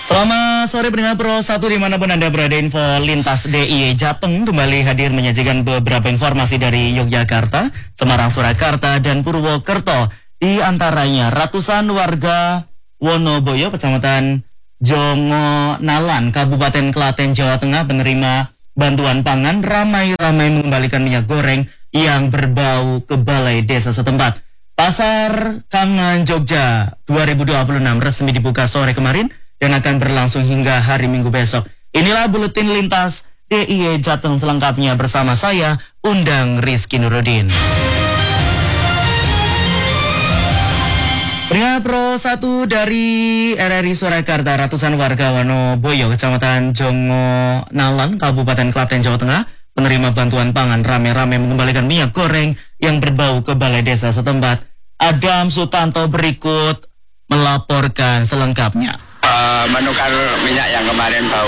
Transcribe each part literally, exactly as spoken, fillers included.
Selamat sore pendengar Pro satu dimanapun Anda berada, info lintas D I Y Jateng kembali hadir menyajikan beberapa informasi dari Yogyakarta, Semarang, Surakarta, dan Purwokerto. Di antaranya ratusan warga Wonoboyo, Kecamatan Jongo Nalan, Kabupaten Klaten, Jawa Tengah menerima bantuan pangan, ramai-ramai mengembalikan minyak goreng yang berbau ke balai desa setempat. Pasar Kangan Jogja dua ribu dua puluh enam resmi dibuka sore kemarin dan akan berlangsung hingga hari Minggu besok. Inilah buletin lintas D I Y Jateng selengkapnya bersama saya, Undang Rizky Nurudin. Pria Pro satu dari R R I Surakarta, ratusan warga Wonoboyo, Kecamatan Jongo Nalan, Kabupaten Klaten, Jawa Tengah, menerima bantuan pangan, rame-rame mengembalikan minyak goreng yang berbau ke balai desa setempat. Adam Sutanto berikut melaporkan selengkapnya. Uh, menukar minyak yang kemarin bau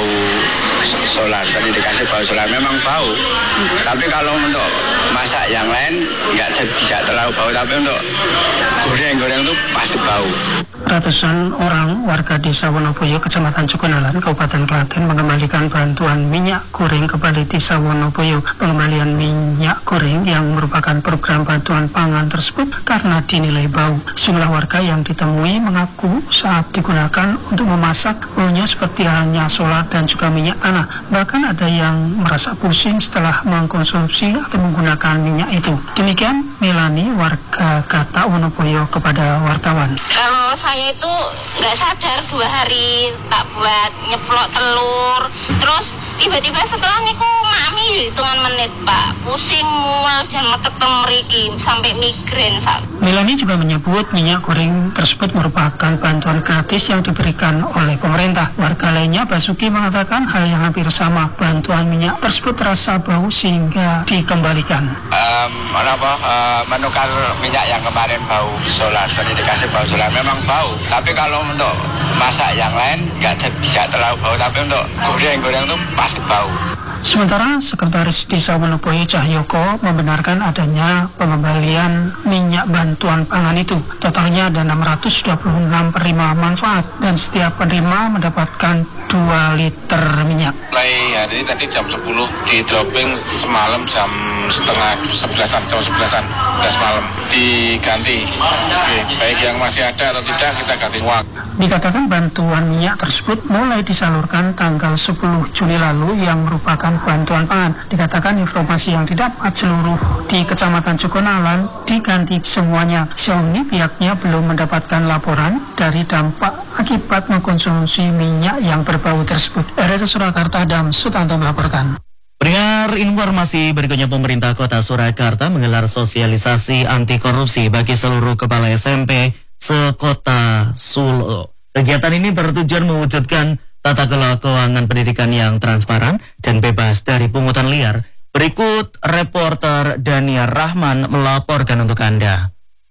solar, tadi dikasih bau solar, memang bau. Tapi kalau untuk masak yang lain nggak tidak terlalu bau, tapi untuk goreng-goreng itu pasti bau. Ratusan orang warga desa Wonoboyo, Kecamatan Jogonalan, Kabupaten Klaten mengembalikan bantuan minyak goreng ke Balai Desa Wonoboyo. Pengembalian minyak goreng yang merupakan program bantuan pangan tersebut karena dinilai bau. Sejumlah warga yang ditemui mengaku saat digunakan untuk memasak baunya seperti halnya solar dan juga minyak tanah. Bahkan ada yang merasa pusing setelah mengkonsumsi atau menggunakan minyak itu. Demikian Melani, warga Gata Wonoboyo, kepada wartawan. Kalau saya itu nggak sadar dua hari tak buat nyeplok telur, terus tiba-tiba setelah niku mami hitungan menit Pak, pusing mual dan metek meriki sampai migrain. Melani juga menyebut minyak goreng tersebut merupakan bantuan gratis yang diberikan oleh pemerintah. Warga lainnya, Basuki, mengatakan hal yang hampir sama. Bantuan minyak tersebut terasa bau sehingga dikembalikan. Um, apa, uh, menukar minyak yang kemarin bau solar, tadi dikasih bau solar, memang bau. Tapi kalau untuk masak yang lain nggak tidak terlalu bau, tapi untuk goreng-goreng itu pasti bau. Sementara Sekretaris Desa Wonoboyo Cahyoko membenarkan adanya pengembalian minyak bantuan pangan itu. Totalnya ada enam ratus dua puluh enam penerima manfaat dan setiap penerima mendapatkan dua liter minyak. Mulai hari ini tadi jam sepuluh di dropping, semalam jam setengah sebelasan, jam sebelasan belas malam diganti. Oke, baik yang masih ada atau tidak kita ganti uang. Dikatakan bantuan minyak tersebut mulai disalurkan tanggal sepuluh Juni lalu yang merupakan bantuan pangan. Dikatakan informasi yang didapat seluruh di Kecamatan Jogonalan diganti semuanya. Sejauh ini pihaknya belum mendapatkan laporan dari dampak akibat mengkonsumsi minyak yang berbau tersebut. R R I Surakarta, Adam Sutanto melaporkan. Pendengar, informasi berikutnya, pemerintah Kota Surakarta menggelar sosialisasi anti korupsi bagi seluruh kepala S M P sekota Solo. Kegiatan ini bertujuan mewujudkan tata kelola keuangan pendidikan yang transparan dan bebas dari pungutan liar. Berikut reporter Daniar Rahman melaporkan untuk Anda.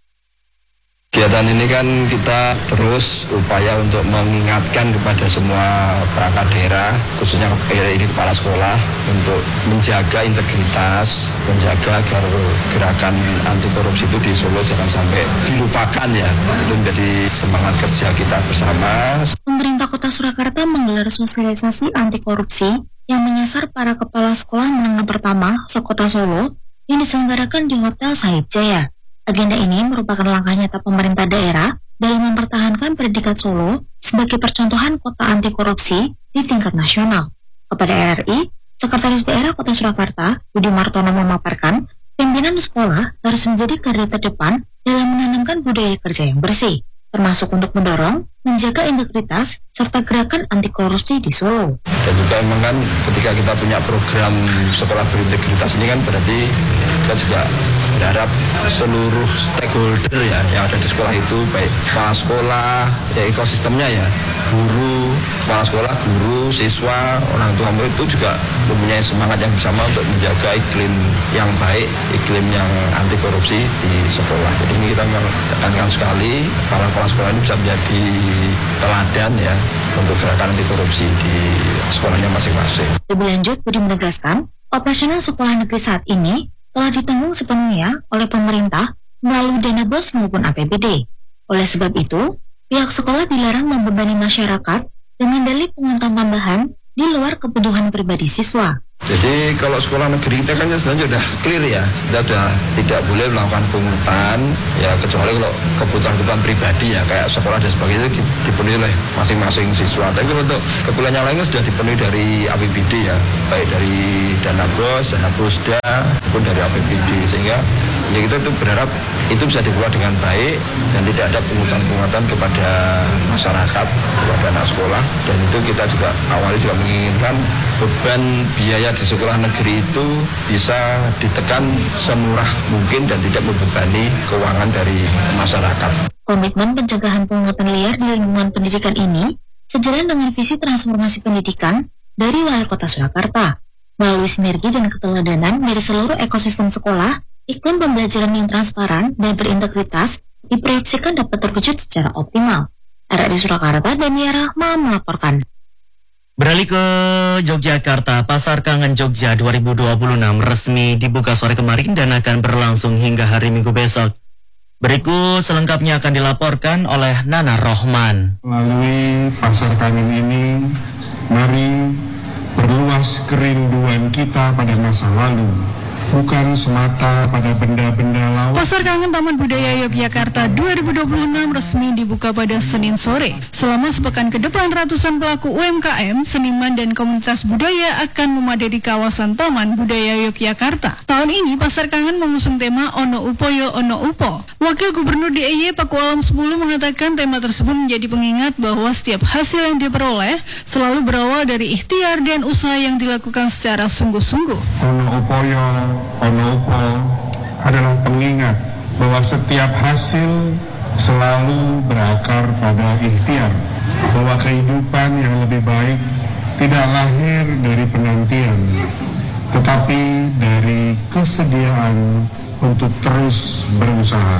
Kegiatan ini kan kita terus upaya untuk mengingatkan kepada semua perangkat daerah, khususnya ini kepala sekolah, untuk menjaga integritas, menjaga agar gerakan anti korupsi itu di Solo jangan sampai dilupakan ya. Itu menjadi semangat kerja kita bersama. Pemerintah Kota Surakarta menggelar sosialisasi anti korupsi yang menyasar para kepala sekolah menengah pertama sekota Solo yang diselenggarakan di Hotel Said Jaya. Agenda ini merupakan langkah nyata pemerintah daerah dalam mempertahankan predikat Solo sebagai percontohan kota anti korupsi di tingkat nasional. Kepada R R I, Sekretaris Daerah Kota Surakarta, Budi Martono, memaparkan, pimpinan sekolah harus menjadi garda terdepan dalam menanamkan budaya kerja yang bersih, termasuk untuk mendorong, menjaga integritas, serta gerakan anti korupsi di Solo. Dan juga memang kan ketika kita punya program sekolah berintegritas ini kan berarti kita juga berharap seluruh stakeholder ya yang ada di sekolah itu, baik kepala sekolah, ya ekosistemnya ya, guru, kepala sekolah, guru, siswa, orang tua murid itu juga mempunyai semangat yang bersama untuk menjaga iklim yang baik, iklim yang anti korupsi di sekolah. Jadi ini kita memang tekankan sekali, kepala-kepala sekolah ini bisa menjadi teladan ya untuk gerakan anti korupsi di sekolahnya masing-masing. Lebih lanjut, Budi menegaskan, operasional sekolah negeri saat ini telah ditanggung sepenuhnya oleh pemerintah melalui dana B O S maupun A P B D. Oleh sebab itu, pihak sekolah dilarang membebani masyarakat dengan dalih pungutan tambahan di luar kebutuhan pribadi siswa. Jadi kalau sekolah negeri kita kan sebenarnya sudah clear ya, kita sudah tidak boleh melakukan pungutan ya, kecuali kalau kebutuhan-kebutuhan pribadi ya, kayak sekolah dan sebagainya itu dipenuhi oleh masing-masing siswa. Tapi kalau untuk kebutuhan yang lain sudah dipenuhi dari A P B D ya, baik dari dana bos, dana Pusda, maupun dari A P B D, sehingga ya kita tuh berharap itu bisa dikelola dengan baik dan tidak ada pungutan-pungutan kepada masyarakat, kepada anak sekolah. Dan itu kita juga awalnya juga menginginkan beban biaya di sekolah negeri itu bisa ditekan semurah mungkin dan tidak membebani keuangan dari masyarakat. Komitmen pencegahan pungutan liar di lingkungan pendidikan ini sejalan dengan visi transformasi pendidikan dari Wali Kota Surakarta. Melalui sinergi dan keteladanan dari seluruh ekosistem sekolah, iklim pembelajaran yang transparan dan berintegritas diproyeksikan dapat terwujud secara optimal. R R I Surakarta, Dania Rahma melaporkan. Beralih ke Yogyakarta, Pasar Kangen Jogja dua ribu dua puluh enam resmi dibuka sore kemarin dan akan berlangsung hingga hari Minggu besok. Berikut selengkapnya akan dilaporkan oleh Nana Rohman. Melalui Pasar Kangen ini, mari perluas kerinduan kita pada masa lalu, bukan semata pada benda-benda laut. Pasar Kangen Taman Budaya Yogyakarta dua ribu dua puluh enam resmi dibuka pada Senin sore. Selama sepekan ke depan, ratusan pelaku U M K M, seniman dan komunitas budaya akan memadati kawasan Taman Budaya Yogyakarta. Tahun ini Pasar Kangen mengusung tema Ono Upoyo Ono Upo. Wakil Gubernur D I Y Paku Alam sepuluh mengatakan tema tersebut menjadi pengingat bahwa setiap hasil yang diperoleh selalu berawal dari ikhtiar dan usaha yang dilakukan secara sungguh-sungguh. Ono Upoyo Ono Upo adalah pengingat bahwa setiap hasil selalu berakar pada ikhtiar, bahwa kehidupan yang lebih baik tidak lahir dari penantian, tetapi dari kesediaan untuk terus berusaha.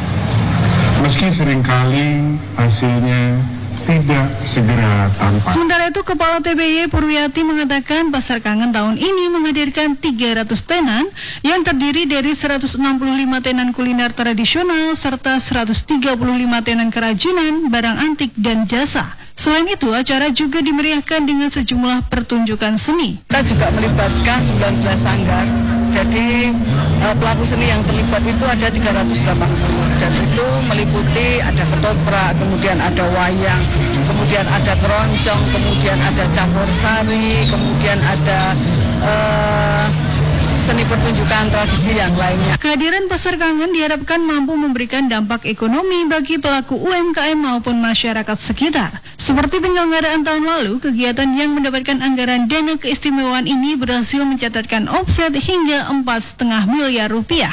Meski seringkali hasilnya tidak segera tampak. Sementara itu, Kepala T B Y Purwiyati mengatakan Pasar Kangen tahun ini menghadirkan tiga ratus tenan yang terdiri dari seratus enam puluh lima tenan kuliner tradisional serta seratus tiga puluh lima tenan kerajinan, barang antik, dan jasa. Selain itu, acara juga dimeriahkan dengan sejumlah pertunjukan seni. Kita juga melibatkan sembilan belas sanggar. Jadi uh, pelaku seni yang terlibat itu ada tiga ratus delapan puluh, dan itu meliputi ada ketoprak, kemudian ada wayang, kemudian ada keroncong, kemudian ada campur sari, kemudian ada uh, seni pertunjukan tradisi yang lainnya. Kehadiran Pasar Kangen diharapkan mampu memberikan dampak ekonomi bagi pelaku U M K M maupun masyarakat sekitar. Seperti penyelenggaraan tahun lalu, kegiatan yang mendapatkan anggaran dana keistimewaan ini berhasil mencatatkan omset hingga empat koma lima miliar rupiah.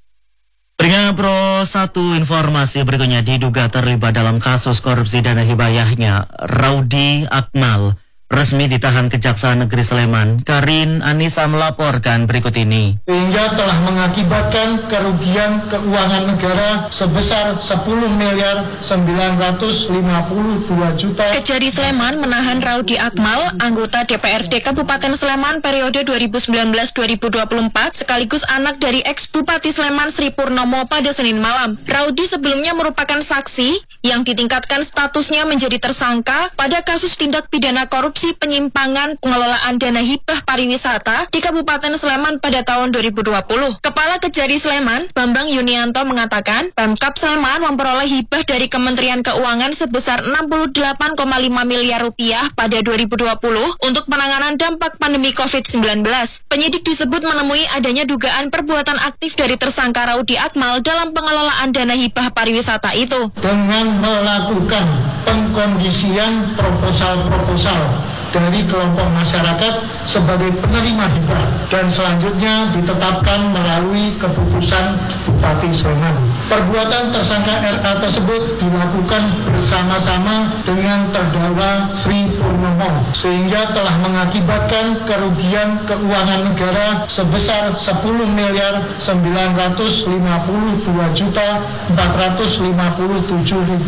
Peringat Pro satu informasi berikutnya, diduga terlibat dalam kasus korupsi dana hibahnya Raudi Akmal resmi ditahan Kejaksaan Negeri Sleman. Karin Anissa melaporkan berikut ini. Sehingga telah mengakibatkan kerugian keuangan negara sebesar sepuluh miliar sembilan ratus lima puluh dua juta. Kejari Sleman menahan Raudi Akmal, anggota D P R D Kabupaten Sleman periode dua ribu sembilan belas sampai dua ribu dua puluh empat, sekaligus anak dari ex-Bupati Sleman Sri Purnomo pada Senin malam. Raudi sebelumnya merupakan saksi yang ditingkatkan statusnya menjadi tersangka pada kasus tindak pidana korupsi penyimpangan pengelolaan dana hibah pariwisata di Kabupaten Sleman pada tahun dua ribu dua puluh. Kepala Kejari Sleman, Bambang Yunianto mengatakan, Pemkab Sleman memperoleh hibah dari Kementerian Keuangan sebesar enam puluh delapan koma lima miliar rupiah pada dua ribu dua puluh untuk penanganan dampak pandemi covid sembilan belas. Penyidik disebut menemui adanya dugaan perbuatan aktif dari tersangka Raudi Akmal dalam pengelolaan dana hibah pariwisata itu. Dengan melakukan pengkondisian proposal-proposal dari kelompok masyarakat sebagai penerima hibah dan selanjutnya ditetapkan melalui keputusan Bupati Sleman. Perbuatan tersangka R A tersebut dilakukan bersama-sama dengan terdakwa Sri Purnomo sehingga telah mengakibatkan kerugian keuangan negara sebesar sepuluh miliar sembilan ratus lima puluh dua juta empat ratus lima puluh tujuh ribu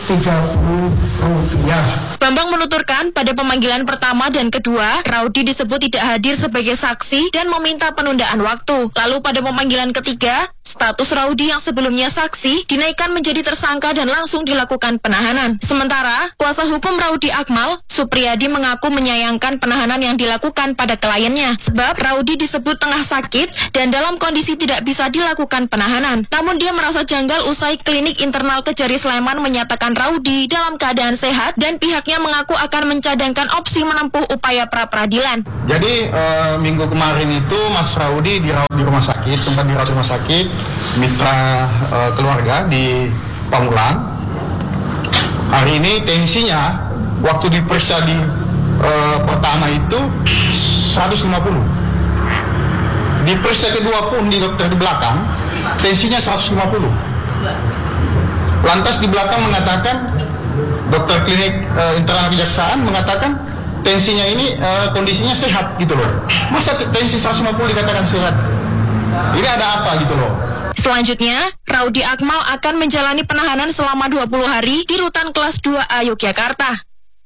tiga puluh rupiah. Bambang menuturkan pada pemanggilan pertama dan kedua, Raudi disebut tidak hadir sebagai saksi dan meminta penundaan waktu. Lalu pada pemanggilan ketiga, status Raudi yang sebelumnya saksi dinaikkan menjadi tersangka dan langsung dilakukan penahanan. Sementara, kuasa hukum Raudi Akmal, Supriyadi mengaku menyayangkan penahanan yang dilakukan pada kliennya. Sebab Raudi disebut tengah sakit dan dalam kondisi tidak bisa dilakukan penahanan. Namun dia merasa janggal usai klinik internal Kejari Sleman menyatakan Raudi dalam keadaan sehat dan pihaknya mengaku akan mencadangkan opsi menempuh upaya pra-peradilan. Jadi e, minggu kemarin itu Mas Raudi dirawat di rumah sakit, sempat dirawat di rumah sakit, mitra e, keluarga di Pamulang. Hari ini tensinya waktu diperiksa di e, pertama itu seratus lima puluh. Diperiksa kedua pun di dokter di belakang, tensinya seratus lima puluh. Lantas di belakang mengatakan, dokter klinik e, internal kejaksaan mengatakan tensinya ini e, kondisinya sehat gitu loh. Masa tensi seratus lima puluh dikatakan sehat? Ini ada apa gitu loh? Selanjutnya, Raudi Akmal akan menjalani penahanan selama dua puluh hari di Rutan Kelas dua A Yogyakarta.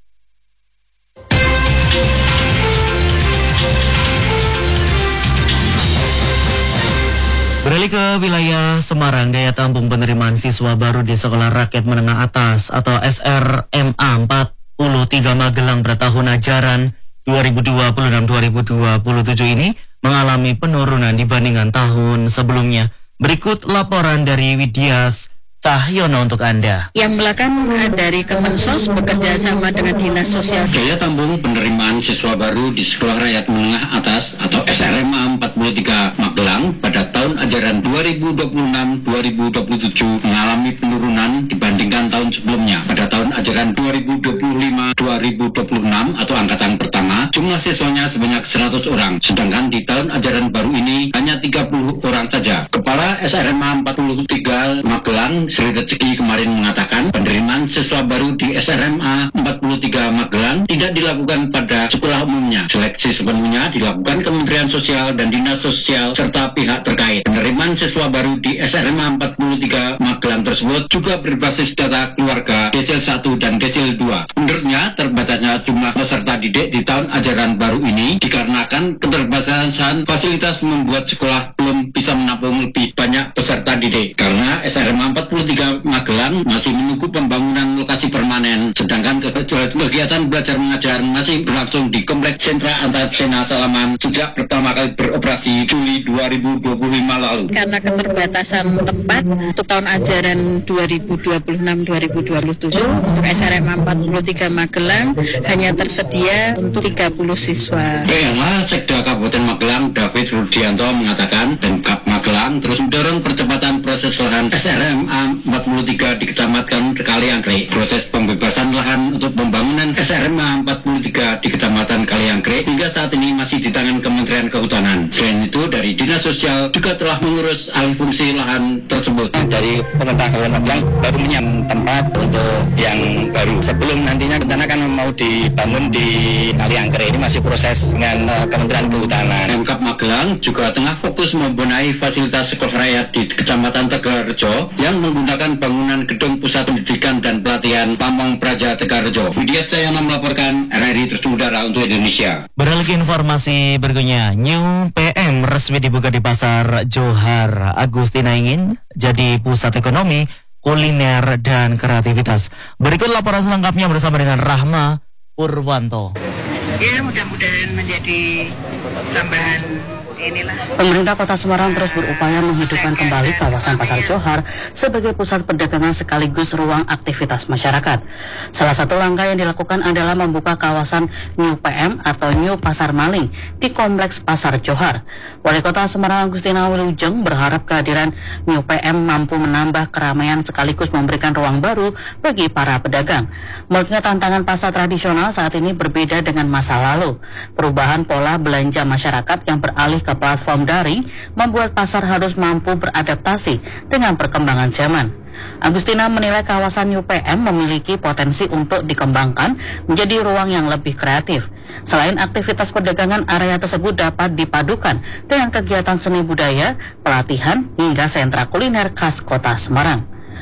Beralih ke wilayah Semarang, daya tampung penerimaan siswa baru di Sekolah Rakyat Menengah Atas atau S R M A empat puluh tiga Magelang pada tahun ajaran dua ribu dua puluh enam dua ribu dua puluh tujuh ini mengalami penurunan dibandingkan tahun sebelumnya. Berikut laporan dari Widyas Cahyono untuk Anda. Yang belakang dari Kemensos bekerja sama dengan Dinas Sosial. Daya tampung penerimaan siswa baru di Sekolah Rakyat Menengah Atas atau S R M A empat puluh tiga Magelang pada tahun ajaran dua ribu dua puluh enam dua ribu dua puluh tujuh mengalami penurunan dibandingkan tahun sebelumnya. Pada tahun ajaran dua ribu dua puluh lima dua ribu dua puluh enam atau angkatan pertama, jumlah siswanya sebanyak seratus orang. Sedangkan di tahun ajaran baru ini hanya tiga puluh orang saja. Kepala S R M A empat puluh tiga Magelang, Sri Rezeki, kemarin mengatakan penerimaan siswa baru di S R M A empat puluh tiga Magelang tidak dilakukan pada sekolah umumnya. Seleksi sepenuhnya dilakukan Kementerian Sosial dan Dinas Sosial serta pihak terkait. Penerimaan siswa baru di S R M A empat puluh tiga Magelang tersebut juga berbasis data keluarga desil satu dan desil dua. Menurutnya, terbatasnya jumlah peserta didik di tahun ajaran baru ini dikarenakan keterbatasan fasilitas membuat sekolah belum bisa menampung lebih banyak peserta didik. Karena S R M A empat puluh tiga Magelang masih menunggu pembangunan lokasi permanen, sedangkan kegiatan belajar mengajar masih berlangsung di Kompleks Sentra Antasena Salaman sejak pertama kali beroperasi Juli dua ribu dua puluh lima lalu. Karena keterbatasan tempat untuk tahun ajaran dua ribu dua puluh enam dua ribu dua puluh tujuh untuk S R M A empat puluh tiga Magelang hanya tersedia untuk tiga puluh siswa. P L A Sekda Kabupaten Magelang David Rudianto mengatakan Pemkab Magelang terus mendorong percepatan proses lahan S R M A empat puluh tiga di Kecamatan Kaliangkrik. Proses pembebasan lahan untuk pembangunan S R M A empat puluh tiga di Kecamatan Kaliangkrik hingga saat ini masih di tangan Kementerian Kehutanan. Selain itu, dari Dinas Sosial juga telah mengurus alih fungsi lahan tersebut. Dari pemerintah Kabupaten Magelang baru menyiapkan tempat untuk yang baru. Sebelum nantinya rencana kan mau dibangun di Kaliangkrik, ini masih proses dengan uh, Kementerian Kehutanan. Pemkab Magelang juga tengah fokus membenahi fasilitas sekolah rakyat di Kecamatan Tegalrejo yang menggunakan bangunan gedung pusat pendidikan dan pelatihan Pamong Praja Tegalrejo. Widyas Cahyono melaporkan R R I Terus Udara untuk Indonesia. Beralih ke informasi berikutnya, New P M resmi dibuka di Pasar Johar. Agustina ingin jadi pusat ekonomi, kuliner, dan kreativitas. Berikut laporan selengkapnya bersama dengan Rahma Purwanto. Ya, mudah-mudahan menjadi tambahan inilah. Pemerintah Kota Semarang terus berupaya menghidupkan kembali kawasan Pasar Johar sebagai pusat perdagangan sekaligus ruang aktivitas masyarakat. Salah satu langkah yang dilakukan adalah membuka kawasan New P M atau New Pasar Maling di Kompleks Pasar Johar. Wali Kota Semarang Agustina Wilujeng berharap kehadiran New P M mampu menambah keramaian sekaligus memberikan ruang baru bagi para pedagang. Menurutnya tantangan pasar tradisional saat ini berbeda dengan masa lalu. Perubahan pola belanja masyarakat yang beralih ke platform daring membuat pasar harus mampu beradaptasi dengan perkembangan zaman. Agustina menilai kawasan New P M memiliki potensi untuk dikembangkan menjadi ruang yang lebih kreatif. Selain aktivitas perdagangan, area tersebut dapat dipadukan dengan kegiatan seni budaya, pelatihan, hingga sentra kuliner khas Kota Semarang.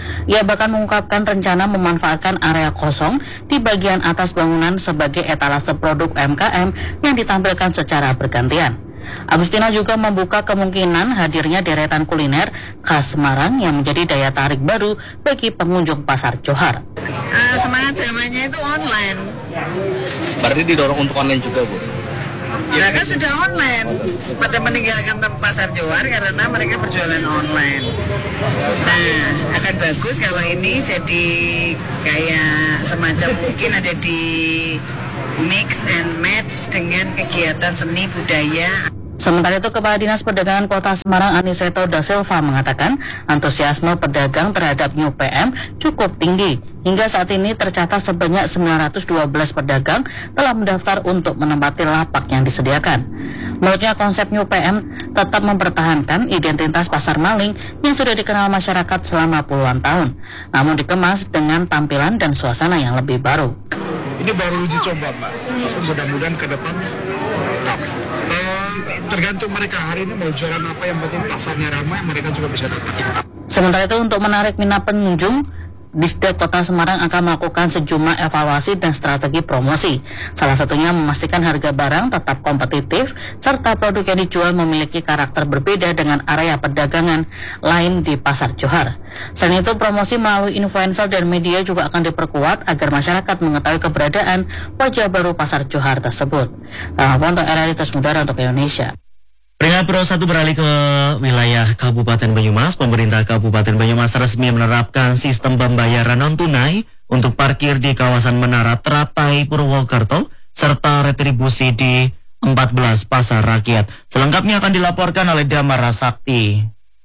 Ia bahkan mengungkapkan rencana memanfaatkan area kosong di bagian atas bangunan sebagai etalase produk U M K M yang ditampilkan secara bergantian. Agustina juga membuka kemungkinan hadirnya deretan kuliner khas Semarang yang menjadi daya tarik baru bagi pengunjung Pasar Johar. Uh, semangat zamannya itu online. Berarti didorong untuk online juga, Bu? Ya kan sudah online, pada meninggalkan Pasar Johar karena mereka berjualan online. Nah, akan bagus kalau ini jadi kayak semacam mungkin ada di mix and match dengan kegiatan seni budaya. Sementara itu, Kepala Dinas Perdagangan Kota Semarang Aniseto Da Silva mengatakan antusiasme pedagang terhadap New P M cukup tinggi. Hingga saat ini tercatat sebanyak sembilan ratus dua belas pedagang telah mendaftar untuk menempati lapak yang disediakan. Menurutnya konsep New P M tetap mempertahankan identitas pasar maling yang sudah dikenal masyarakat selama puluhan tahun, namun dikemas dengan tampilan dan suasana yang lebih baru. Ini baru uji coba, Mbak. Mudah-mudahan ke depan tergantung mereka hari ini mau jualan apa, yang penting pasarnya ramai, mereka juga bisa dapat. Sementara itu, untuk menarik minat pengunjung, Disdek Kota Semarang akan melakukan sejumlah evaluasi dan strategi promosi. Salah satunya memastikan harga barang tetap kompetitif serta produk yang dijual memiliki karakter berbeda dengan area perdagangan lain di Pasar Johar. Selain itu, promosi melalui influencer dan media juga akan diperkuat agar masyarakat mengetahui keberadaan wajah baru Pasar Johar tersebut. Rahmat untuk R R I Tes Mudara untuk Indonesia. Peringkat Pro satu beralih ke wilayah Kabupaten Banyumas. Pemerintah Kabupaten Banyumas resmi menerapkan sistem pembayaran non-tunai untuk parkir di kawasan Menara Teratai Purwokerto serta retribusi di empat belas pasar rakyat. Selengkapnya akan dilaporkan oleh Damara Sakti.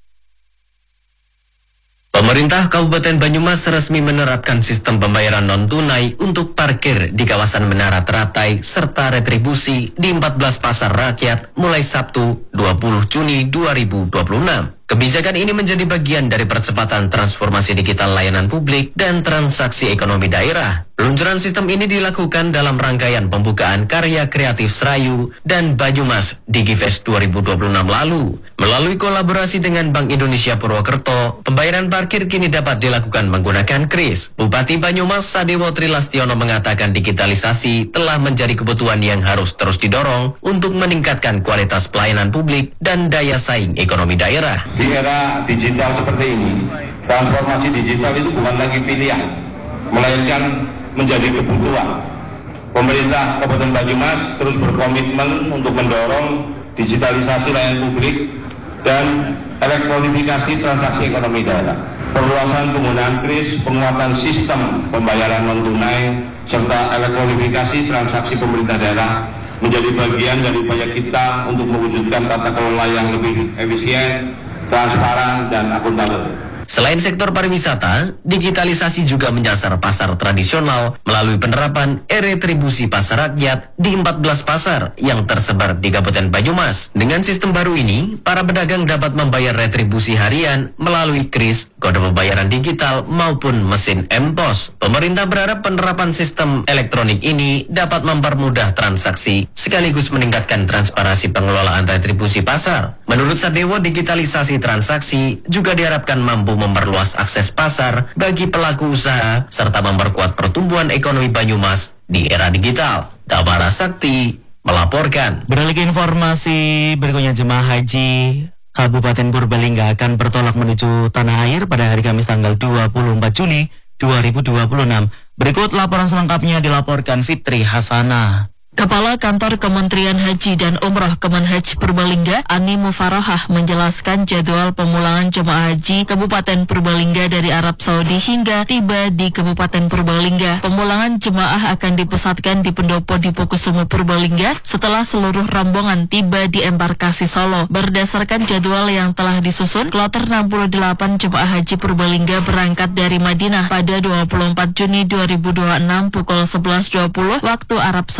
Pemerintah Kabupaten Banyumas resmi menerapkan sistem pembayaran non-tunai untuk parkir di kawasan Menara Teratai serta retribusi di empat belas pasar rakyat mulai Sabtu dua puluh Juni dua ribu dua puluh enam. Kebijakan ini menjadi bagian dari percepatan transformasi digital layanan publik dan transaksi ekonomi daerah. Peluncuran sistem ini dilakukan dalam rangkaian pembukaan karya kreatif Serayu dan Banyumas DigiFest dua ribu dua puluh enam lalu. Melalui kolaborasi dengan Bank Indonesia Purwokerto, pembayaran parkir kini dapat dilakukan menggunakan kris. Bupati Banyumas Sadewo Trilastiono mengatakan digitalisasi telah menjadi kebutuhan yang harus terus didorong untuk meningkatkan kualitas pelayanan publik dan daya saing ekonomi daerah. Di era digital seperti ini, transformasi digital itu bukan lagi pilihan, melainkan menjadi kebutuhan. Pemerintah Kabupaten Banyumas terus berkomitmen untuk mendorong digitalisasi layanan publik dan elektronifikasi transaksi ekonomi daerah. Perluasan penggunaan kris, penguatan sistem pembayaran non-tunai, serta elektronifikasi transaksi pemerintah daerah menjadi bagian dari upaya kita untuk mewujudkan tata kelola yang lebih efisien, transparan, dan akuntabel. Selain sektor pariwisata, digitalisasi juga menyasar pasar tradisional melalui penerapan e-retribusi pasar rakyat di empat belas pasar yang tersebar di Kabupaten Banyumas. Dengan sistem baru ini, para pedagang dapat membayar retribusi harian melalui kris, kode pembayaran digital, maupun mesin M P O S. Pemerintah berharap penerapan sistem elektronik ini dapat mempermudah transaksi sekaligus meningkatkan transparansi pengelolaan retribusi pasar. Menurut Sadewo, digitalisasi transaksi juga diharapkan mampu memperluas akses pasar bagi pelaku usaha serta memperkuat pertumbuhan ekonomi Banyumas di era digital. Damara Sakti melaporkan. Beralih ke informasi berikutnya, jemaah haji Kabupaten Purbalingga akan bertolak menuju tanah air pada hari Kamis tanggal dua puluh empat Juni dua ribu dua puluh enam. Berikut laporan selengkapnya dilaporkan Fitri Hasanah. Kepala Kantor Kementerian Haji dan Umroh Kemenhaj Purbalingga, Ani Mufarohah, menjelaskan jadwal pemulangan jemaah haji Kabupaten Purbalingga dari Arab Saudi hingga tiba di Kabupaten Purbalingga. Pemulangan jemaah akan dipusatkan di Pendopo Dipokusumo Purbalingga setelah seluruh rombongan tiba di embarkasi Solo. Berdasarkan jadwal yang telah disusun, kloter enam puluh delapan jemaah haji Purbalingga berangkat dari Madinah pada dua puluh empat Juni dua ribu dua puluh enam pukul sebelas dua puluh waktu Arab Saudi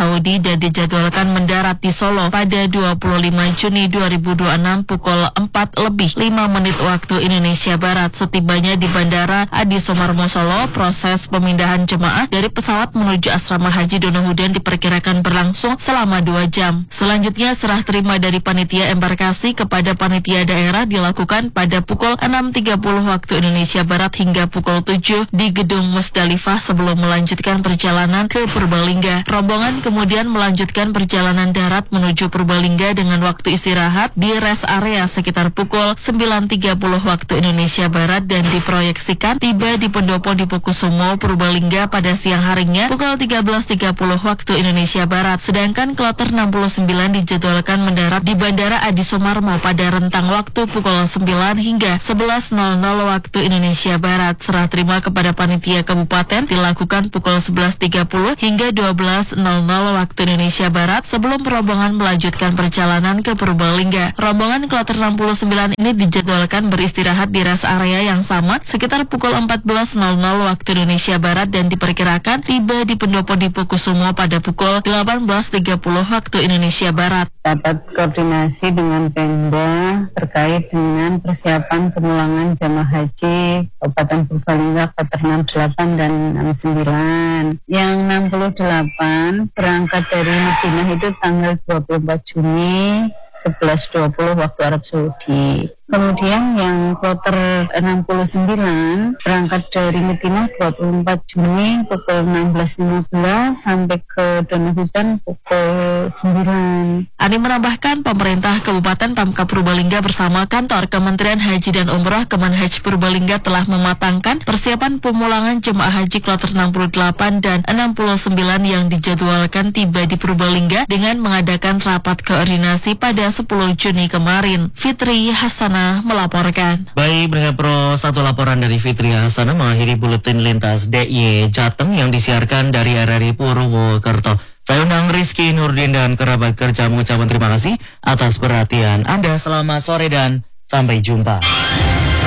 dan dijadwalkan mendarat di Solo pada dua puluh lima Juni dua ribu dua puluh enam pukul empat lebih lima menit waktu Indonesia Barat. Setibanya di Bandara Adi Sumarmo Solo, proses pemindahan jemaah dari pesawat menuju asrama haji Donohudan diperkirakan berlangsung selama dua jam. Selanjutnya serah terima dari panitia embarkasi kepada panitia daerah dilakukan pada pukul enam tiga puluh waktu Indonesia Barat hingga pukul tujuh di Gedung Musdalifah sebelum melanjutkan perjalanan ke Purbalingga. Rombongan kemudian melanjutkan perjalanan darat menuju Purbalingga dengan waktu istirahat di rest area sekitar pukul sembilan tiga puluh waktu Indonesia Barat dan diproyeksikan tiba di Pendopo Dipokusumo, Purbalingga pada siang harinya pukul tiga belas tiga puluh waktu Indonesia Barat. Sedangkan kloter enam puluh sembilan dijadwalkan mendarat di Bandara Adi Sumarmo pada rentang waktu pukul sembilan hingga sebelas nol nol waktu Indonesia Barat. Serah terima kepada panitia kabupaten dilakukan pukul sebelas tiga puluh hingga dua belas nol nol waktu Indonesia Barat sebelum rombongan melanjutkan perjalanan ke Purbalingga. Rombongan kloter enam puluh sembilan ini dijadwalkan beristirahat di rest area yang sama sekitar pukul empat belas nol nol waktu Indonesia Barat dan diperkirakan tiba di Pendopo Dipokusumo pada pukul delapan belas tiga puluh waktu Indonesia Barat. Dapat koordinasi dengan Pemda terkait dengan persiapan pemulangan jamaah haji Kabupaten Purbalingga kloter enam puluh delapan dan enam puluh sembilan. Yang enam puluh delapan berangkat dari Madinah itu tanggal dua puluh empat Juni sebelas dua puluh waktu Arab Saudi. Kemudian yang kloter enam puluh sembilan berangkat dari Madinah dua puluh empat Juni pukul enam belas lima belas sampai ke Donohudan pukul sembilan. Ani menambahkan pemerintah Kabupaten Pemkab Purbalingga bersama kantor Kementerian Haji dan Umroh Kemenhaj Purbalingga telah mematangkan persiapan pemulangan jemaah haji kloter enam puluh delapan dan enam puluh sembilan yang dijadwalkan tiba di Purbalingga dengan mengadakan rapat koordinasi pada sepuluh Juni kemarin. Fitri Hasanah melaporkan. Baik, Brigade Pro satu laporan dari Fitri Hasanah mengakhiri buletin lintas D I Y Jateng yang disiarkan dari R R I Purwokerto. Saya undang Rizky Nurdin dan kerabat kerja mengucapkan terima kasih atas perhatian Anda. Selamat sore dan sampai jumpa.